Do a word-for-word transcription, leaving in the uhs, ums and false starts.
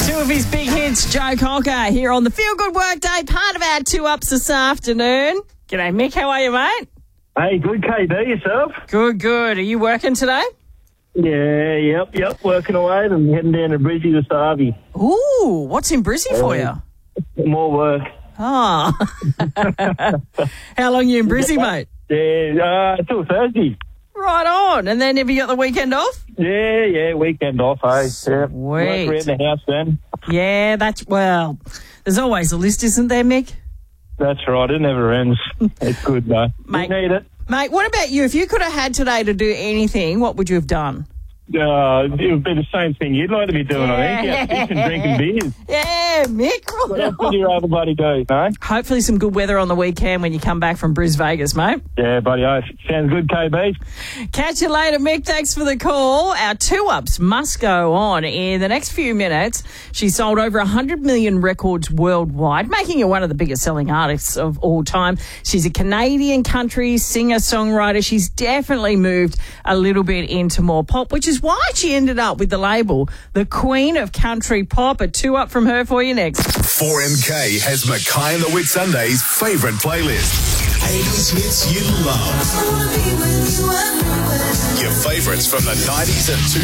Two of his big hits, Joe Cocker, here on the Feel Good Workday, part of our two ups this afternoon. G'day, Mick. How are you, mate? Hey, good, K B, yourself? Good, good. Are you working today? Yeah, yep, yep, working away and heading down to Brizzy with Starvey. Ooh, what's in Brizzy for you? More work. Oh. How long are you in Brizzy, mate? Yeah, uh, till Thursday. Right on. And then have you got the weekend off? Yeah, yeah, weekend off, hey. Yeah. Sweet. Work around the house then. Yeah, that's, well, there's always a list, isn't there, Mick? That's right, it never ends. It's good, though. Mate. You need it. Mate, what about you? If you could have had today to do anything, what would you have done? Uh, it would be the same thing you'd like to be doing, I think. Yeah, fishing, drinking beers. Yeah, Mick. What else would you rather bloody do, no? Hopefully some good weather on the weekend when you come back from Bris Vegas, mate. Yeah, buddy, oh, sounds good, K B. Catch you later, Mick. Thanks for the call. Our two-ups must go on in the next few minutes. She sold over one hundred million records worldwide, making her one of the biggest-selling artists of all time. She's a Canadian country singer-songwriter. She's definitely moved a little bit into more pop, which is why she ended up with the label The Queen of Country Pop. A two-up from her for you next. four M K has Mackay and the Whitsundays' favourite playlist. eighties hits you love. Your favourites from the nineties and two